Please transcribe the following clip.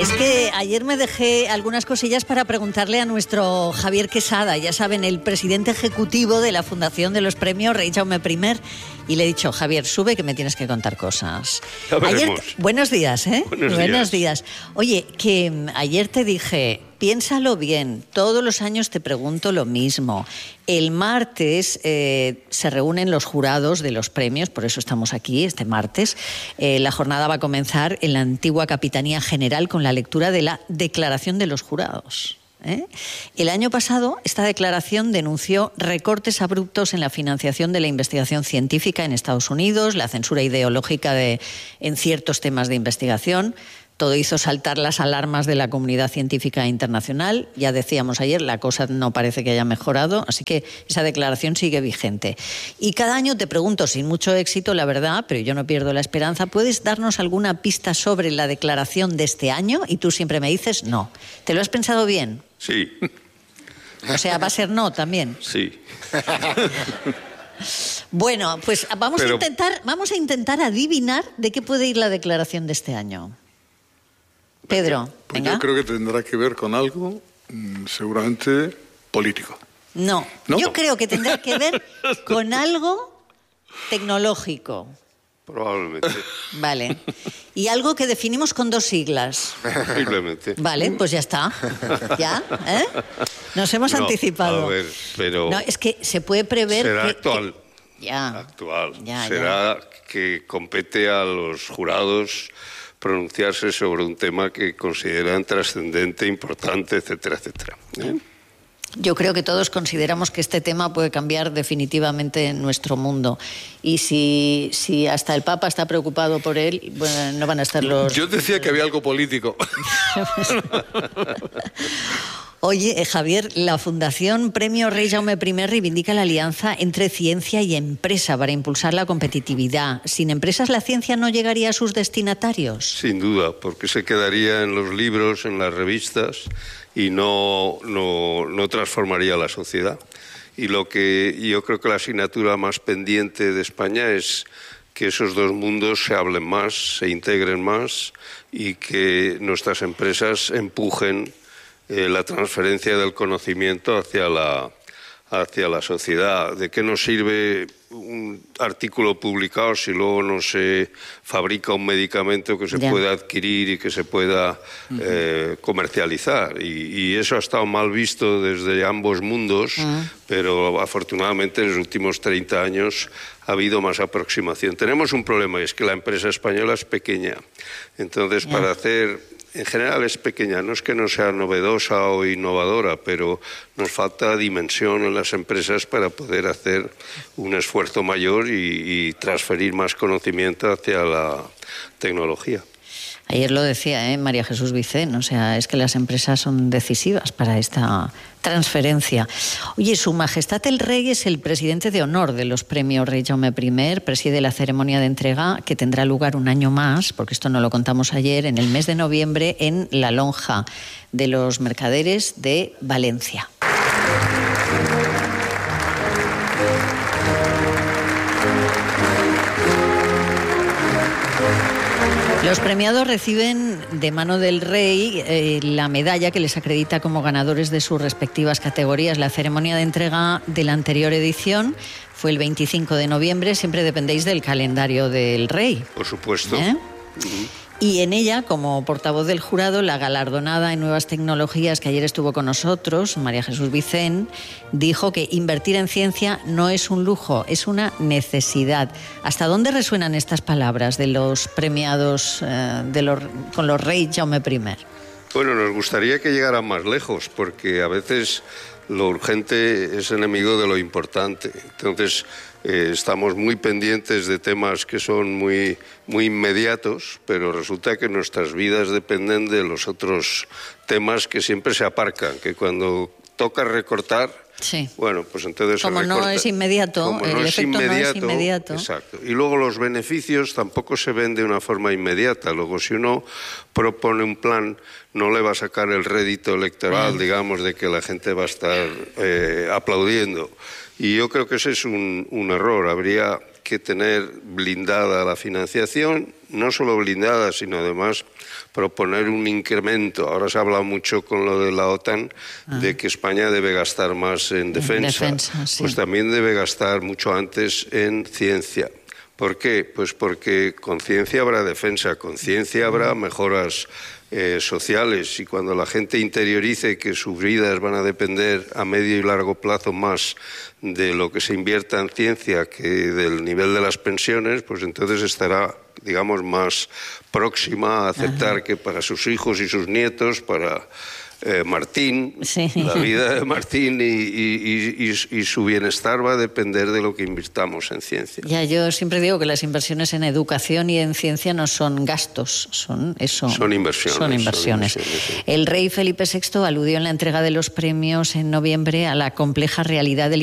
Es que ayer me dejé algunas cosillas para preguntarle a nuestro Javier Quesada, ya saben, el presidente ejecutivo de la Fundación de los Premios Rey Jaume I, y le he dicho, Javier, sube que me tienes que contar cosas. Buenos días, ¿eh? Buenos días. Oye, que ayer te dije, piénsalo bien, todos los años te pregunto lo mismo. El martes se reúnen los jurados de los premios, por eso estamos aquí este martes. La jornada va a comenzar en la antigua Capitanía General con la lectura de la Declaración de los Jurados. El año pasado esta declaración denunció recortes abruptos en la financiación de la investigación científica en Estados Unidos, la censura ideológica en ciertos temas de investigación. Todo hizo saltar las alarmas de la comunidad científica internacional. Ya decíamos ayer, la cosa no parece que haya mejorado, así que esa declaración sigue vigente. Y cada año te pregunto, sin mucho éxito, la verdad, pero yo no pierdo la esperanza, ¿puedes darnos alguna pista sobre la declaración de este año? Y tú siempre me dices no. ¿Te lo has pensado bien? Sí. O sea, ¿va a ser no también? Sí. Bueno, pues vamos a intentar adivinar de qué puede ir la declaración de este año. Pedro, pues venga. Yo creo que tendrá que ver con algo seguramente político. No, yo creo que tendrá que ver con algo tecnológico. Probablemente. Vale. Y algo que definimos con 2 siglas. Posiblemente. Vale, pues ya está. ¿Ya? Nos hemos anticipado. A ver, pero... No, es que se puede prever será que... actual. Ya. Actual. Ya, será que compete a los jurados pronunciarse sobre un tema que consideran trascendente, importante, etcétera, etcétera. Yo creo que todos consideramos que este tema puede cambiar definitivamente nuestro mundo. Y si hasta el Papa está preocupado por él, bueno, no van a estar los... Yo decía que había algo político. Oye, Javier, la Fundación Premio Rey Jaume I reivindica la alianza entre ciencia y empresa para impulsar la competitividad. ¿Sin empresas la ciencia no llegaría a sus destinatarios? Sin duda, porque se quedaría en los libros, en las revistas y no transformaría la sociedad. Y lo que yo creo que la asignatura más pendiente de España es que esos dos mundos se hablen más, se integren más y que nuestras empresas empujen la transferencia del conocimiento hacia la sociedad. ¿De qué nos sirve un artículo publicado si luego no se fabrica un medicamento que se pueda adquirir y que se pueda comercializar? Y eso ha estado mal visto desde ambos mundos, pero afortunadamente en los últimos 30 años ha habido más aproximación. Tenemos un problema y es que la empresa española es pequeña. Entonces, para hacer... En general es pequeña, no es que no sea novedosa o innovadora, pero nos falta dimensión en las empresas para poder hacer un esfuerzo mayor y transferir más conocimiento hacia la tecnología. Ayer lo decía María Jesús Vicén, o sea, es que las empresas son decisivas para esta transferencia. Oye, Su Majestad el Rey es el presidente de honor de los Premios Rey Jaume I, preside la ceremonia de entrega que tendrá lugar un año más, porque esto no lo contamos ayer, en el mes de noviembre en la Lonja de los Mercaderes de Valencia. Los premiados reciben de mano del rey la medalla que les acredita como ganadores de sus respectivas categorías. La ceremonia de entrega de la anterior edición fue el 25 de noviembre. Siempre dependéis del calendario del rey. Por supuesto. Y en ella, como portavoz del jurado, la galardonada en nuevas tecnologías que ayer estuvo con nosotros, María Jesús Vicén, dijo que invertir en ciencia no es un lujo, es una necesidad. ¿Hasta dónde resuenan estas palabras de los premiados con los Rey Jaume I? Bueno, nos gustaría que llegaran más lejos, porque a veces lo urgente es enemigo de lo importante. Entonces, estamos muy pendientes de temas que son muy inmediatos, pero resulta que nuestras vidas dependen de los otros temas que siempre se aparcan, que cuando toca recortar, bueno, pues entonces como se recorta. No es inmediato, el efecto no es inmediato. Exacto. Y luego los beneficios tampoco se ven de una forma inmediata. Luego, si uno propone un plan, no le va a sacar el rédito electoral, digamos, de que la gente va a estar aplaudiendo. Y yo creo que ese es un error. Habría que tener blindada la financiación, no solo blindada, sino además proponer un incremento. Ahora se habla mucho con lo de la OTAN de que España debe gastar más en defensa. Sí. Pues también debe gastar mucho antes en ciencia. ¿Por qué? Pues porque con ciencia habrá defensa, con ciencia habrá mejoras sociales, y cuando la gente interiorice que sus vidas van a depender a medio y largo plazo más de lo que se invierta en ciencia que del nivel de las pensiones, pues entonces estará, digamos, más próxima a aceptar que para sus hijos y sus nietos, para Martín, la vida de Martín y su bienestar va a depender de lo que invirtamos en ciencia. Ya, yo siempre digo que las inversiones en educación y en ciencia no son gastos, son eso. Son inversiones. Son inversiones. Sí. El rey Felipe VI aludió en la entrega de los premios en noviembre a la compleja realidad del